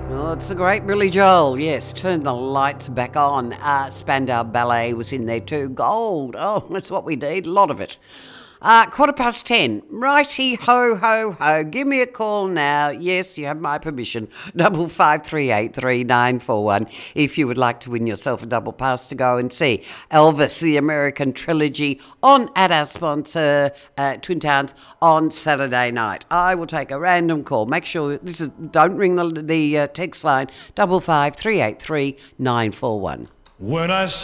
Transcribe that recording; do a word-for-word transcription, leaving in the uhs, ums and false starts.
Oh, it's the great Billy Joel. Yes, turn the lights back on. Uh, Spandau Ballet was in there too. Gold. Oh, that's what we need. A lot of it. Uh, quarter past ten. Righty ho ho ho. Give me a call now. Yes, you have my permission. Double five three eight three nine four one. If you would like to win yourself a double pass to go and see Elvis the American Trilogy on at our sponsor uh, Twin Towns on Saturday night. I will take a random call. Make sure this is. Don't ring the the uh, text line. Double five three eight three nine four one. When I